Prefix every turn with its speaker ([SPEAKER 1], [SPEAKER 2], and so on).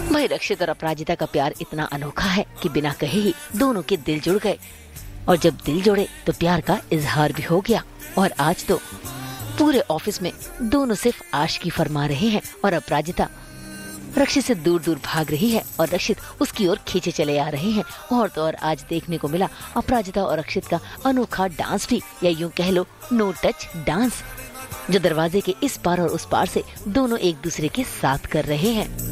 [SPEAKER 1] भाई रक्षित और अपराजिता का प्यार इतना अनोखा है कि बिना कहे ही दोनों के दिल जुड़ गए, और जब दिल जुड़े तो प्यार का इजहार भी हो गया। और आज तो पूरे ऑफिस में दोनों सिर्फ आशिकी फरमा रहे हैं और अपराजिता रक्षित से दूर दूर भाग रही है और रक्षित उसकी ओर खींचे चले आ रहे हैं। और तो और आज देखने को मिला अपराजिता और रक्षित का अनोखा डांस भी, या यूं कह लो नो टच डांस, जो दरवाजे के इस पार और उस पार से दोनों एक दूसरे के साथ कर रहे हैं।